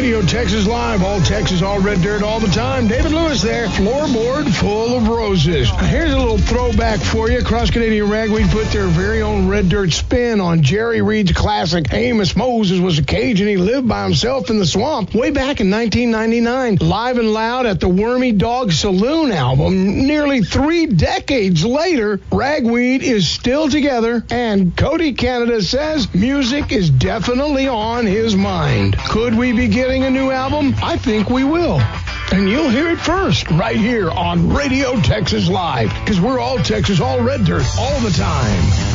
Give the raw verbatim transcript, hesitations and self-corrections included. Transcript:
Radio Texas Live, all Texas, all red dirt, all the time. David Lewis there, floorboard full of roses. Here's a little throwback for you. Cross Canadian Ragweed put their very own red dirt spin on Jerry Reed's classic. Amos Moses was a Cajun. He lived by himself in the swamp way back in nineteen ninety-nine. Live and Loud at the Wormy Dog Saloon album. Nearly three decades later, Ragweed is still together, and Cody Canada says music is definitely on his mind. Could we be getting a new album? I think we will. And you'll hear it first right here on Radio Texas Live, because we're all Texas, all red dirt, all the time.